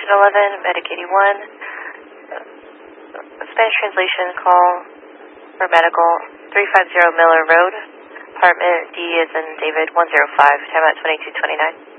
Station 11, Medic 81. Spanish translation call for medical 350 Miller Road, apartment D as in David 105, time at 2229.